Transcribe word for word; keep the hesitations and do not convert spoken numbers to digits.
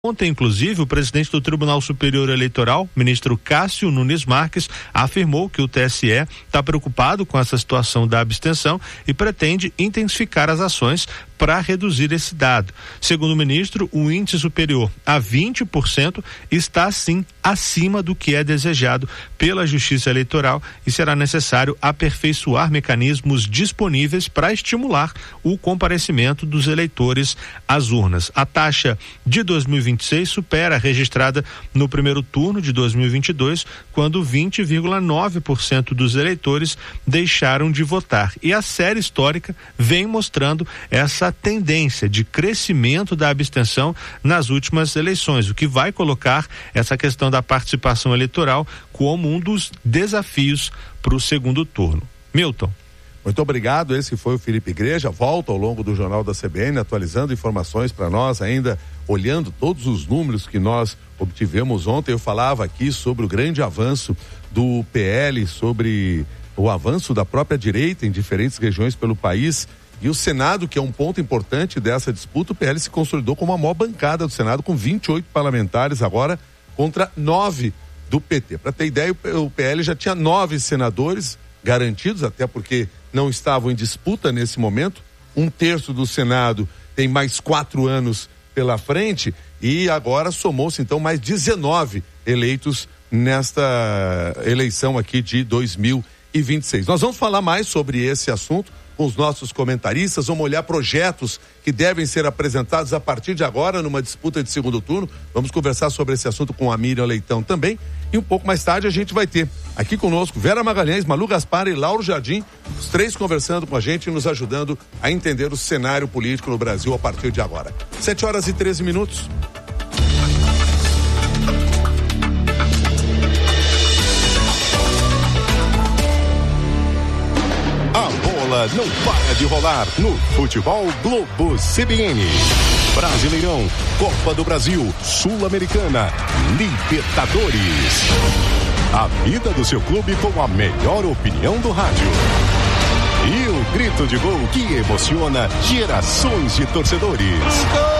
Ontem, inclusive, o presidente do Tribunal Superior Eleitoral, ministro Cássio Nunes Marques, afirmou que o T S E está preocupado com essa situação da abstenção e pretende intensificar as ações para reduzir esse dado. Segundo o ministro, o índice superior a vinte por cento está, sim, acima do que é desejado pela Justiça Eleitoral e será necessário aperfeiçoar mecanismos disponíveis para estimular o comparecimento dos eleitores às urnas. A taxa de dois mil e vinte e seis supera a registrada no primeiro turno de dois mil e vinte e dois, quando vinte vírgula nove por cento dos eleitores deixaram de votar. E a série histórica vem mostrando essa tendência de crescimento da abstenção nas últimas eleições, o que vai colocar essa questão da participação eleitoral como um dos desafios para o segundo turno. Milton. Muito obrigado, esse foi o Felipe Igreja, volta ao longo do Jornal da C B N, atualizando informações para nós, ainda olhando todos os números que nós obtivemos ontem. Eu falava aqui sobre o grande avanço do P L, sobre o avanço da própria direita em diferentes regiões pelo país. E o Senado, que é um ponto importante dessa disputa, o P L se consolidou como a maior bancada do Senado, com vinte e oito parlamentares agora, contra nove do P T. Para ter ideia, o P L já tinha nove senadores garantidos, até porque não estavam em disputa nesse momento. Um terço do Senado tem mais quatro anos pela frente e agora somou-se então mais dezenove eleitos nesta eleição aqui de dois mil e vinte e seis. Nós vamos falar mais sobre esse assunto com os nossos comentaristas, vamos olhar projetos que devem ser apresentados a partir de agora numa disputa de segundo turno. Vamos conversar sobre esse assunto com a Miriam Leitão também. E um pouco mais tarde a gente vai ter aqui conosco Vera Magalhães, Malu Gaspar e Lauro Jardim, os três conversando com a gente e nos ajudando a entender o cenário político no Brasil a partir de agora. sete horas e treze minutos. Não para de rolar no Futebol Globo C B N. Brasileirão, Copa do Brasil, Sul-Americana, Libertadores. A vida do seu clube com a melhor opinião do rádio. E o grito de gol que emociona gerações de torcedores.